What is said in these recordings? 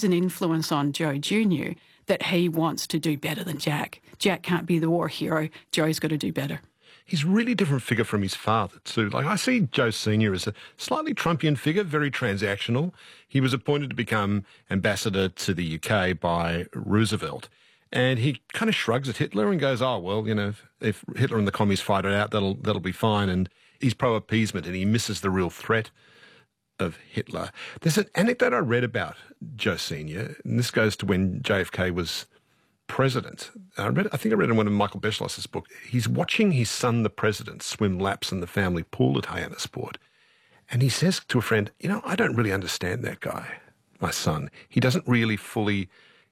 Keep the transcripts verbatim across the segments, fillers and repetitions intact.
has an influence on Joe Junior that he wants to do better than Jack. Jack can't be the war hero. Joe's got to do better. He's a really different figure from his father, too. Like, I see Joe Senior as a slightly Trumpian figure, very transactional. He was appointed to become ambassador to the U K by Roosevelt. And he kind of shrugs at Hitler and goes, oh, well, you know, if, if Hitler and the commies fight it out, that'll that'll be fine. And he's pro-appeasement and he misses the real threat of Hitler. There's an anecdote I read about Joe Senior, and this goes to when J F K was president. I read, I think I read in one of Michael Beschloss's book. He's watching his son, the president, swim laps in the family pool at Hyannisport. And he says to a friend, you know, I don't really understand that guy, my son. He doesn't really fully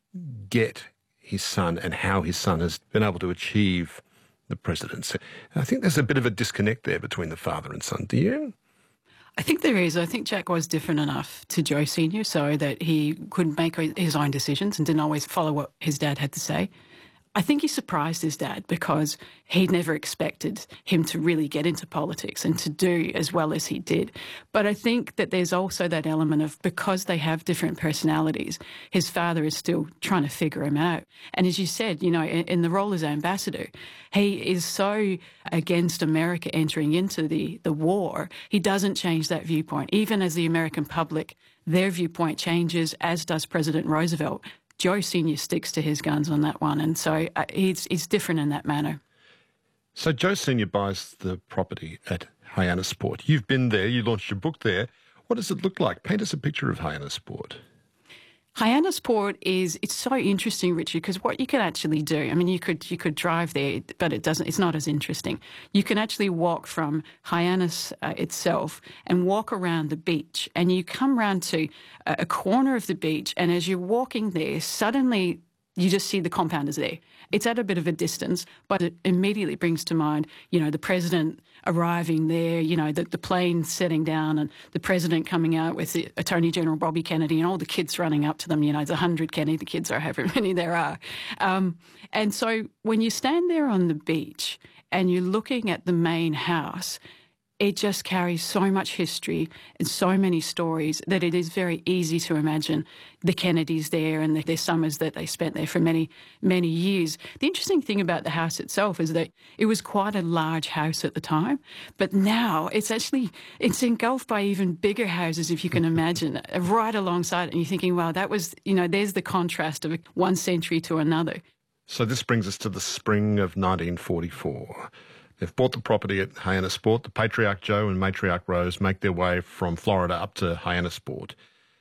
get his son and how his son has been able to achieve the presidency. I think there's a bit of a disconnect there between the father and son. Do you? I think there is. I think Jack was different enough to Joe Senior so that he could make his own decisions and didn't always follow what his dad had to say. I think he surprised his dad because he'd never expected him to really get into politics and to do as well as he did. But I think that there's also that element of because they have different personalities, his father is still trying to figure him out. And as you said, you know, in, in the role as ambassador, he is so against America entering into the, the war, he doesn't change that viewpoint. Even as the American public, their viewpoint changes, as does President Roosevelt. Joe Senior sticks to his guns on that one, and so uh, he's, he's different in that manner. So Joe Senior buys the property at Hyannisport. You've been there, you launched your book there. What does it look like? Paint us a picture of Hyannisport. Hyannisport is, it's so interesting, Richard, because what you can actually do, I mean, you could you could drive there, but it doesn't, it's not as interesting. You can actually walk from Hyannis uh, itself and walk around the beach, and you come round to a, a corner of the beach, and as you're walking there, suddenly you just see the compound is there. It's at a bit of a distance, but it immediately brings to mind, you know, the president arriving there, you know, the, the plane setting down and the president coming out with the Attorney General Bobby Kennedy and all the kids running up to them, you know, there's a hundred Kennedy kids or however many there are. Um, and so when you stand there on the beach and you're looking at the main house, it just carries so much history and so many stories that it is very easy to imagine the Kennedys there and the, their summers that they spent there for many, many years. The interesting thing about the house itself is that it was quite a large house at the time, but now it's actually, it's engulfed by even bigger houses, if you can imagine, right alongside it. And you're thinking, wow, that was, you know, there's the contrast of one century to another. So this brings us to the spring of nineteen forty-four. They've bought the property at Hyannisport. The Patriarch Joe and Matriarch Rose make their way from Florida up to Hyannisport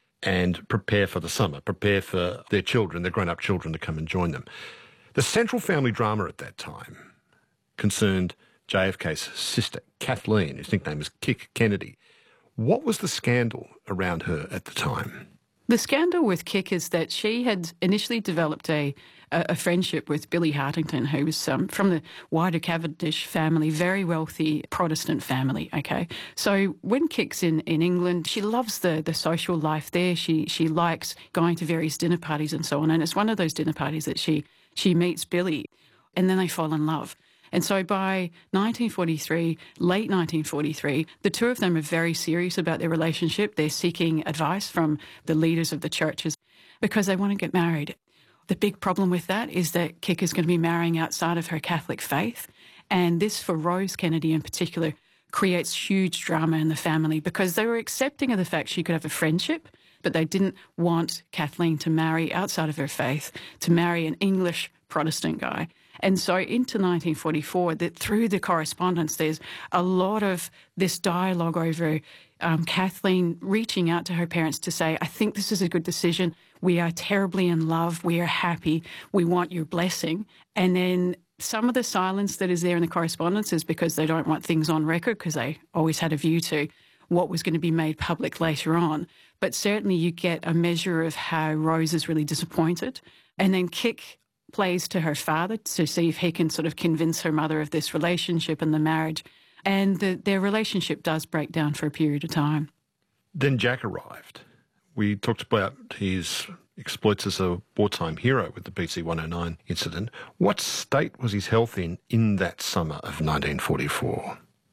and prepare for the summer, prepare for their children, their grown-up children, to come and join them. The central family drama at that time concerned J F K's sister, Kathleen, whose nickname was Kick Kennedy. What was the scandal around her at the time? The scandal with Kick is that she had initially developed a a friendship with Billy Hartington, who was um, from the wider Cavendish family, very wealthy Protestant family, okay? So when Kick's in, in England, she loves the, the social life there. She she likes going to various dinner parties and so on, and it's one of those dinner parties that she, she meets Billy, and then they fall in love. And so by nineteen forty-three, late nineteen forty-three, the two of them are very serious about their relationship. They're seeking advice from the leaders of the churches because they want to get married. The big problem with that is that Kick is going to be marrying outside of her Catholic faith. And this, for Rose Kennedy in particular, creates huge drama in the family because they were accepting of the fact she could have a friendship, but they didn't want Kathleen to marry outside of her faith, to marry an English Protestant guy. And so into nineteen forty-four, that through the correspondence, there's a lot of this dialogue over um, Kathleen reaching out to her parents to say, I think this is a good decision. We are terribly in love. We are happy. We want your blessing. And then some of the silence that is there in the correspondence is because they don't want things on record because they always had a view to what was going to be made public later on. But certainly you get a measure of how Rose is really disappointed. And then Kick plays to her father to see if he can sort of convince her mother of this relationship and the marriage. And the, their relationship does break down for a period of time. Then Jack arrived. We talked about his exploits as a wartime hero with the B C one oh nine incident. What state was his health in in that summer of nineteen forty-four?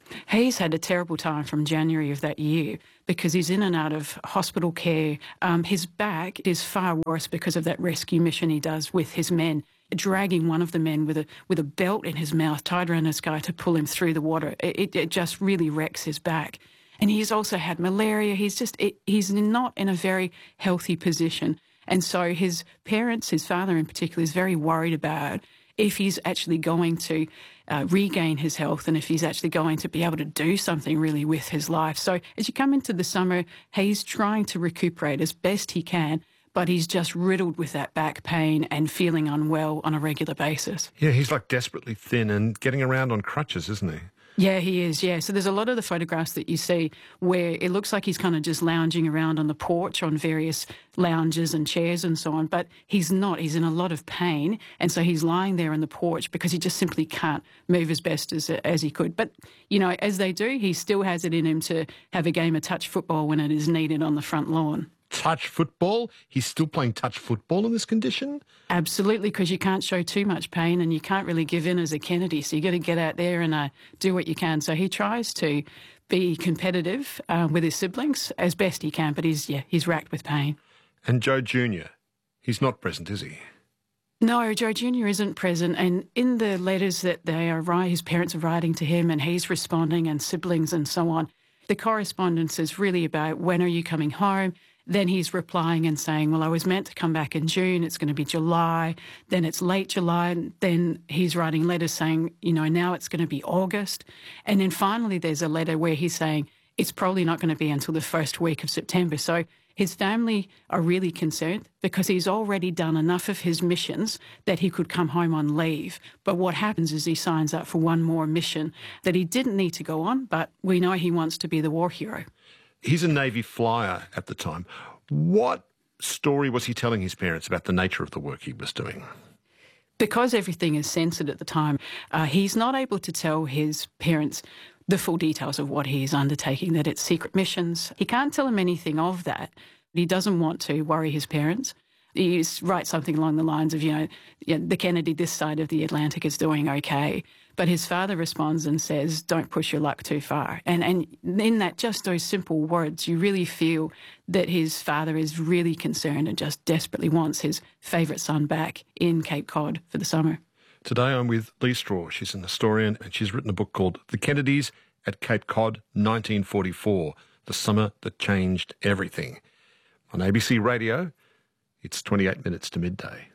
He's had a terrible time from January of that year because he's in and out of hospital care. Um, his back is far worse because of that rescue mission he does with his men, dragging one of the men with a with a belt in his mouth tied around his guy to pull him through the water. It, it just really wrecks his back. And he's also had malaria. He's just, it, he's not in a very healthy position. And so his parents, his father in particular, is very worried about if he's actually going to uh, regain his health and if he's actually going to be able to do something really with his life. So as you come into the summer, he's trying to recuperate as best he can, but he's just riddled with that back pain and feeling unwell on a regular basis. Yeah, he's like desperately thin and getting around on crutches, isn't he? Yeah, he is, yeah. So there's a lot of the photographs that you see where it looks like he's kind of just lounging around on the porch on various lounges and chairs and so on, but he's not. He's in a lot of pain, and so he's lying there on the porch because he just simply can't move as best as as he could. But, you know, as they do, he still has it in him to have a game of touch football when it is needed on the front lawn. Touch football? He's still playing touch football in this condition? Absolutely, because you can't show too much pain and you can't really give in as a Kennedy. So you got to get out there and uh, do what you can. So he tries to be competitive uh, with his siblings as best he can, but he's yeah he's racked with pain. And Joe Junior, he's not present, is he? No, Joe Junior isn't present, and in the letters that they are writing, his parents are writing to him, and he's responding, and siblings and so on. The correspondence is really about when are you coming home. Then he's replying and saying, well, I was meant to come back in June. It's going to be July. Then it's late July. And then he's writing letters saying, you know, now it's going to be August. And then finally there's a letter where he's saying it's probably not going to be until the first week of September. So his family are really concerned because he's already done enough of his missions that he could come home on leave. But what happens is he signs up for one more mission that he didn't need to go on, but we know he wants to be the war hero. He's a Navy flyer at the time. What story was he telling his parents about the nature of the work he was doing? Because everything is censored at the time, uh, he's not able to tell his parents the full details of what he is undertaking, that it's secret missions. He can't tell them anything of that. He doesn't want to worry his parents. He writes something along the lines of, you know, yeah, the Kennedy this side of the Atlantic is doing okay. But his father responds and says, don't push your luck too far. And and in that, just those simple words, you really feel that his father is really concerned and just desperately wants his favourite son back in Cape Cod for the summer. Today I'm with Lee Straw. She's an historian and she's written a book called The Kennedys at Cape Cod, nineteen forty-four, The Summer That Changed Everything. On A B C Radio, it's twenty-eight minutes to midday.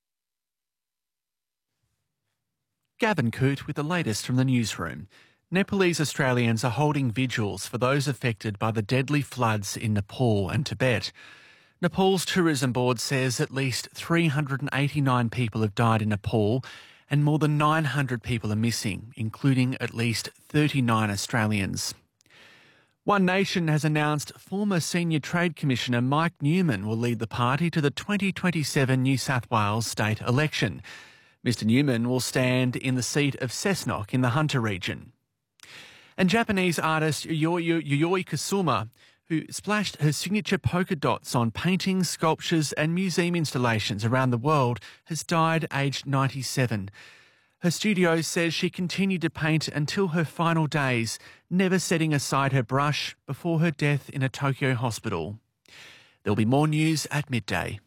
Gavin Coote with the latest from the newsroom. Nepalese Australians are holding vigils for those affected by the deadly floods in Nepal and Tibet. Nepal's tourism board says at least three hundred eighty-nine people have died in Nepal and more than nine hundred people are missing, including at least thirty-nine Australians. One Nation has announced former Senior Trade Commissioner Mike Newman will lead the party to the twenty twenty-seven New South Wales state election. Mister Newman will stand in the seat of Cessnock in the Hunter region. And Japanese artist Yayoi, Yayoi Kusama, who splashed her signature polka dots on paintings, sculptures and museum installations around the world, has died aged ninety-seven. Her studio says she continued to paint until her final days, never setting aside her brush before her death in a Tokyo hospital. There'll be more news at midday.